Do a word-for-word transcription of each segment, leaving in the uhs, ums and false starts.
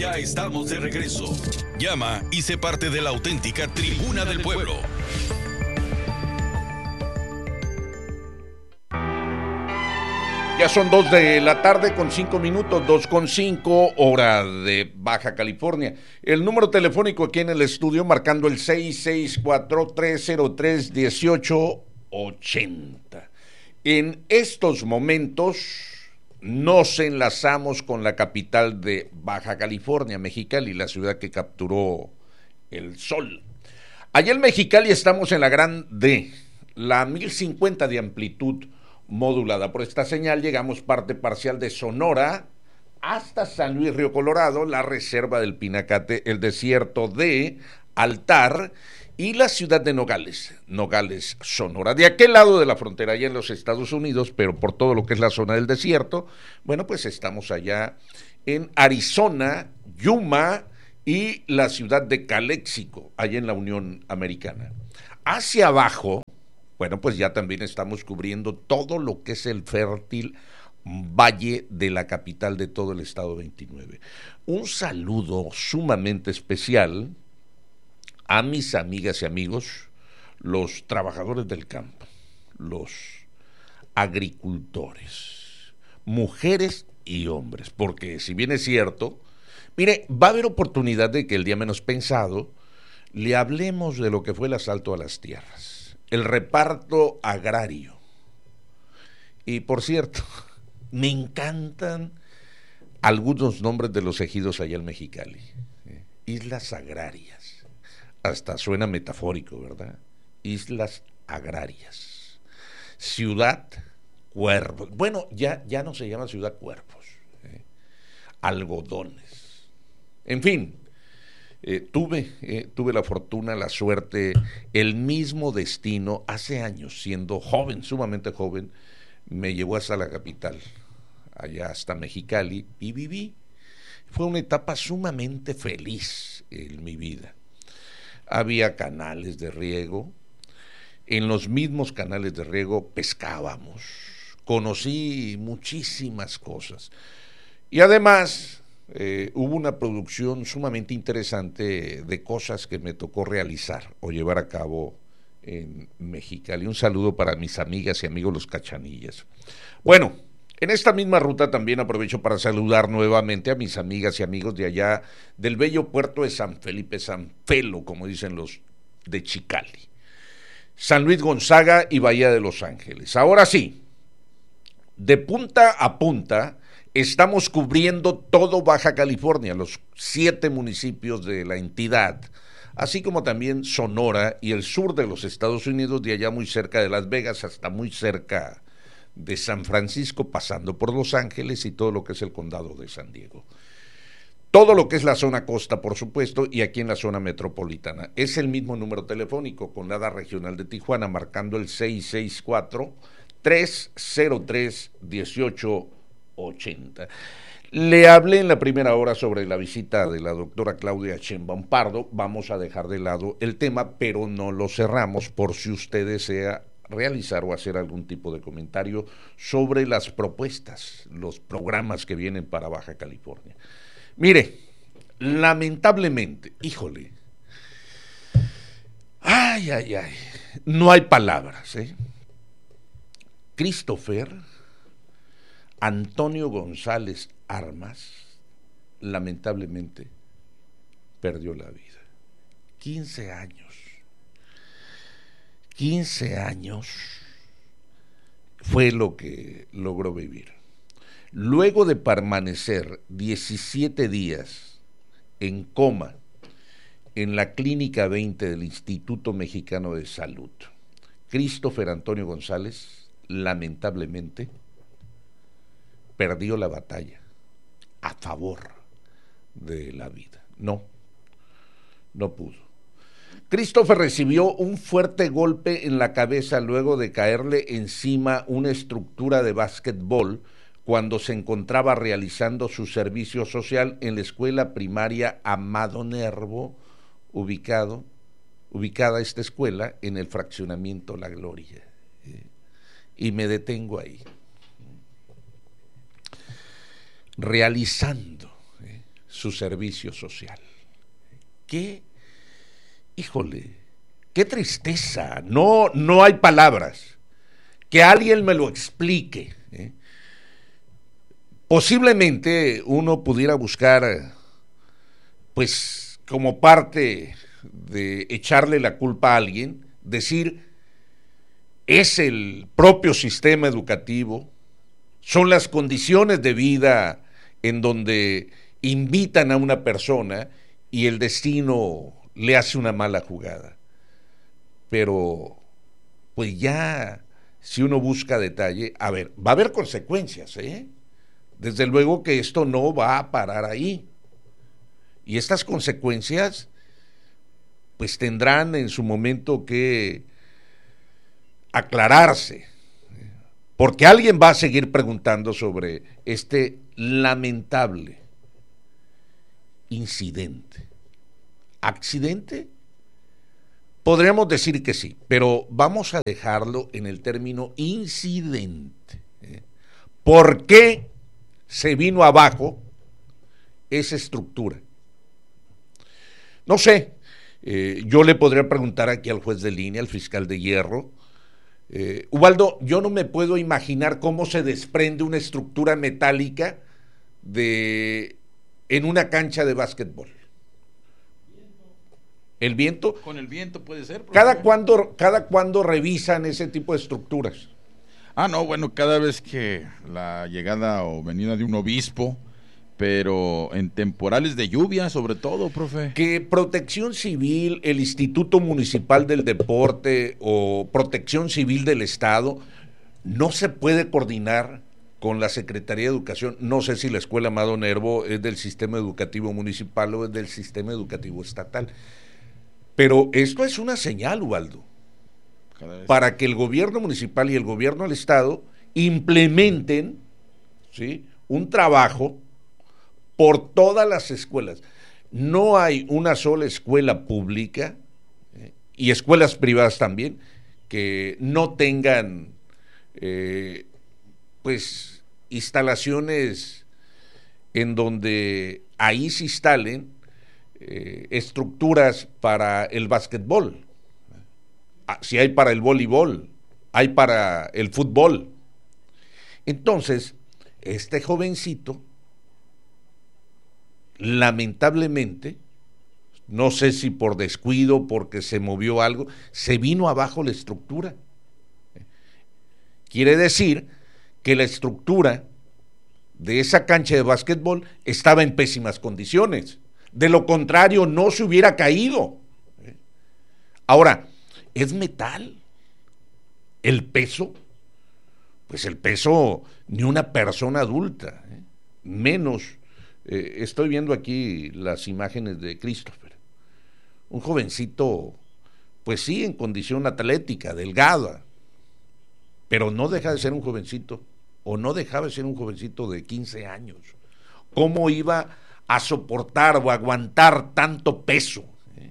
Ya estamos de regreso. Llama y sé parte de la auténtica Tribuna del Pueblo. Ya son dos de la tarde con cinco minutos, dos con cinco, hora de Baja California. El número telefónico aquí en el estudio marcando el seis seis cuatro, tres cero tres, uno ocho ocho cero. En estos momentos nos enlazamos con la capital de Baja California, Mexicali, la ciudad que capturó el sol. Allá en Mexicali estamos en la Gran D, la mil cincuenta de amplitud modulada. Por esta señal llegamos parte parcial de Sonora hasta San Luis Río Colorado, la reserva del Pinacate, el desierto de Altar y la ciudad de Nogales, Nogales, Sonora. De aquel lado de la frontera, allá en los Estados Unidos, pero por todo lo que es la zona del desierto, bueno, pues estamos allá en Arizona, Yuma y la ciudad de Calexico, allá en la Unión Americana. Hacia abajo, bueno, pues ya también estamos cubriendo todo lo que es el fértil valle de la capital de todo el estado veintinueve. Un saludo sumamente especial a mis amigas y amigos, los trabajadores del campo, los agricultores, mujeres y hombres, porque si bien es cierto, mire, va a haber oportunidad de que el día menos pensado le hablemos de lo que fue el asalto a las tierras, el reparto agrario. Y por cierto, me encantan algunos nombres de los ejidos allá en Mexicali, ¿eh? Islas agrarias, hasta suena metafórico, ¿verdad? Islas agrarias, Ciudad Cuervos, bueno, ya, ya no se llama Ciudad Cuervos, ¿eh? Algodones, en fin. Eh, tuve, eh, tuve la fortuna, la suerte, el mismo destino, hace años, siendo joven, sumamente joven, me llevó hasta la capital, allá hasta Mexicali, y viví. Fue una etapa sumamente feliz en mi vida. Había canales de riego, en los mismos canales de riego pescábamos, conocí muchísimas cosas, y además Eh, hubo una producción sumamente interesante de cosas que me tocó realizar o llevar a cabo en Mexicali. Un saludo para mis amigas y amigos los cachanillas. Bueno, en esta misma ruta también aprovecho para saludar nuevamente a mis amigas y amigos de allá del bello puerto de San Felipe, San Felo, como dicen los de Chicali, San Luis Gonzaga y Bahía de Los Ángeles. Ahora sí, de punta a punta estamos cubriendo todo Baja California, los siete municipios de la entidad, así como también Sonora y el sur de los Estados Unidos, de allá muy cerca de Las Vegas hasta muy cerca de San Francisco, pasando por Los Ángeles y todo lo que es el condado de San Diego. Todo lo que es la zona costa, por supuesto, y aquí en la zona metropolitana. Es el mismo número telefónico con la A D A regional de Tijuana, marcando el seis seis cuatro, tres cero tres, uno ocho ochenta. Le hablé en la primera hora sobre la visita de la doctora Claudia Sheinbaum Pardo. Vamos a dejar de lado el tema, pero no lo cerramos por si usted desea realizar o hacer algún tipo de comentario sobre las propuestas, los programas que vienen para Baja California. Mire, lamentablemente, híjole, ay, ay, ay, no hay palabras, ¿eh? Christopher Antonio González Armas, lamentablemente, perdió la vida. quince años. quince años fue lo que logró vivir. Luego de permanecer diecisiete días en coma en la Clínica veinte del Instituto Mexicano de Salud, Christopher Antonio González, lamentablemente, perdió la batalla a favor de la vida. No, no pudo. Christopher recibió un fuerte golpe en la cabeza luego de caerle encima una estructura de básquetbol cuando se encontraba realizando su servicio social en la escuela primaria Amado Nervo, ubicado, ubicada esta escuela en el fraccionamiento La Gloria. Y me detengo ahí. Realizando eh, su servicio social. Qué, híjole, qué tristeza, no, no hay palabras. Que alguien me lo explique. ¿eh? Posiblemente uno pudiera buscar, pues, como parte de echarle la culpa a alguien, decir, es el propio sistema educativo, son las condiciones de vida en donde invitan a una persona y el destino le hace una mala jugada. Pero, pues ya, si uno busca detalle, a ver, va a haber consecuencias, ¿eh? Desde luego que esto no va a parar ahí. Y estas consecuencias, pues tendrán en su momento que aclararse, porque alguien va a seguir preguntando sobre este lamentable incidente. ¿Accidente? Podríamos decir que sí, pero vamos a dejarlo en el término incidente. ¿eh? ¿Por qué se vino abajo esa estructura? No sé, eh, yo le podría preguntar aquí al juez de línea, al fiscal de hierro. Eh, Ubaldo, yo no me puedo imaginar cómo se desprende una estructura metálica de en una cancha de básquetbol. ¿El viento? Con el viento puede ser. ¿Cada cuándo, cada cuándo revisan ese tipo de estructuras? Ah, no, bueno, cada vez que la llegada o venida de un obispo, pero en temporales de lluvia, sobre todo, profe. Que Protección Civil, el Instituto Municipal del Deporte o Protección Civil del Estado no se puede coordinar con la Secretaría de Educación. No sé si la Escuela Amado Nervo es del sistema educativo municipal o es del sistema educativo estatal. Pero esto es una señal, Ubaldo, para que el gobierno municipal y el gobierno del Estado implementen, ¿sí?, un trabajo por todas las escuelas. No hay una sola escuela pública, eh, y escuelas privadas también, que no tengan eh, pues instalaciones en donde ahí se instalen eh, estructuras para el básquetbol. Si hay para el voleibol, hay para el fútbol. Entonces, este jovencito, lamentablemente, no sé si por descuido, porque se movió algo, se vino abajo la estructura. Quiere decir que la estructura de esa cancha de básquetbol estaba en pésimas condiciones. De lo contrario, no se hubiera caído. Ahora, ¿es metal? ¿El peso? Pues el peso ni una persona adulta, ¿eh? menos. Eh, estoy viendo aquí las imágenes de Christopher. Un jovencito, pues sí, en condición atlética, delgada, pero no deja de ser un jovencito, o no dejaba de ser un jovencito de quince años. ¿Cómo iba a soportar o aguantar tanto peso? ¿Eh?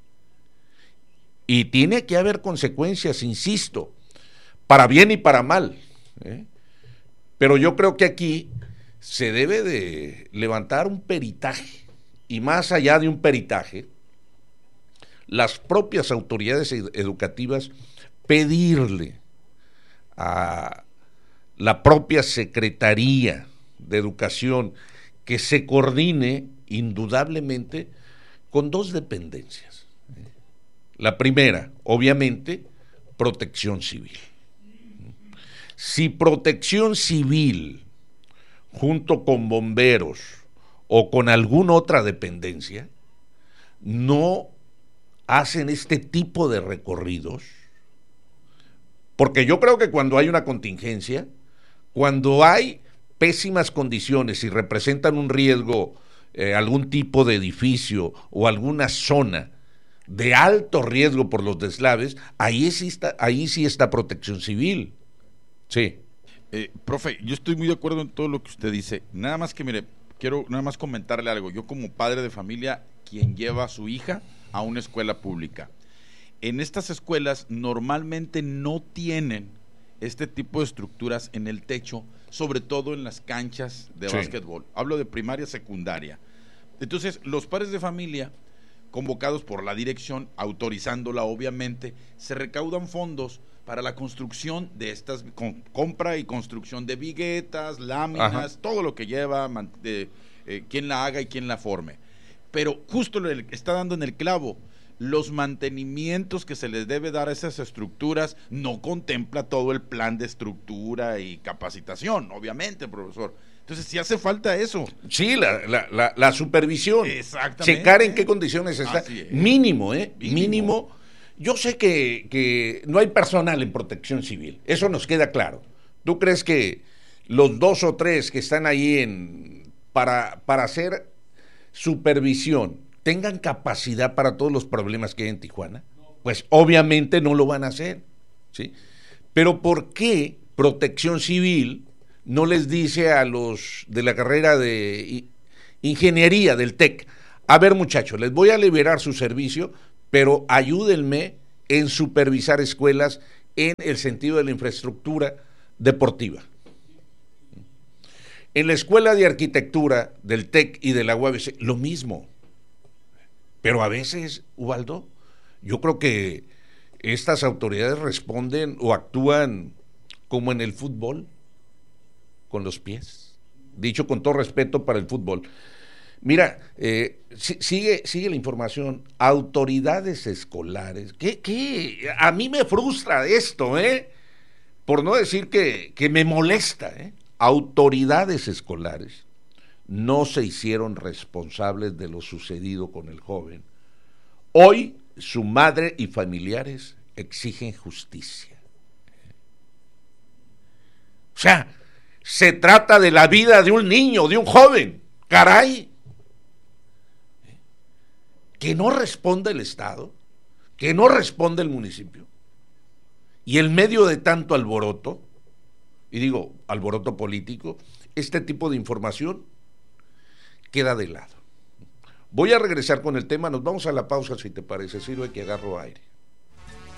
Y tiene que haber consecuencias, insisto, para bien y para mal. ¿eh? Pero yo creo que aquí se debe de levantar un peritaje, y más allá de un peritaje, las propias autoridades educativas pedirle a la propia Secretaría de Educación que se coordine indudablemente con dos dependencias. La primera, obviamente, Protección Civil. Si Protección Civil, junto con bomberos o con alguna otra dependencia, no hacen este tipo de recorridos, porque yo creo que cuando hay una contingencia, cuando hay pésimas condiciones y representan un riesgo, eh, algún tipo de edificio o alguna zona de alto riesgo por los deslaves, ahí sí está, ahí sí está Protección Civil. Sí. Eh, profe, yo estoy muy de acuerdo en todo lo que usted dice. Nada más que, mire, quiero nada más comentarle algo. Yo como padre de familia, quien lleva a su hija a una escuela pública. En estas escuelas normalmente no tienen este tipo de estructuras en el techo, sobre todo en las canchas de sí. básquetbol. Hablo de primaria, secundaria. Entonces, los padres de familia, convocados por la dirección, autorizándola obviamente, se recaudan fondos para la construcción de estas, con, compra y construcción de viguetas, láminas, Ajá. todo lo que lleva, man, de, eh, quién la haga y quién la forme. Pero justo le está dando en el clavo, los mantenimientos que se les debe dar a esas estructuras no contempla todo el plan de estructura y capacitación, obviamente, profesor. Entonces, sí hace falta eso. Sí, la, la, la, la supervisión. Exactamente. Checar en qué condiciones está. Mínimo, ¿eh? Mínimo. Mínimo. Yo sé que, que no hay personal en protección civil. Eso nos queda claro. ¿Tú crees que los dos o tres que están ahí en, para, para hacer supervisión tengan capacidad para todos los problemas que hay en Tijuana? Pues obviamente no lo van a hacer, ¿sí? Pero ¿por qué Protección Civil no les dice a los de la carrera de ingeniería del TEC, a ver muchachos, les voy a liberar su servicio, pero ayúdenme en supervisar escuelas en el sentido de la infraestructura deportiva? En la escuela de arquitectura del TEC y de la U A B C, lo mismo. Pero a veces, Ubaldo, yo creo que estas autoridades responden o actúan como en el fútbol, con los pies. Dicho con todo respeto para el fútbol. Mira, eh, sigue, sigue la información. Autoridades escolares. ¿Qué, qué? A mí me frustra esto, ¿eh? Por no decir que, que me molesta, ¿eh? Autoridades escolares no se hicieron responsables de lo sucedido con el joven. Hoy su madre y familiares exigen justicia. O sea, se trata de la vida de un niño, de un joven. Caray. Que no responda el Estado, que no responda el municipio. Y en medio de tanto alboroto, y digo alboroto político, este tipo de información queda de lado. Voy a regresar con el tema, nos vamos a la pausa si te parece, sirve que agarro aire.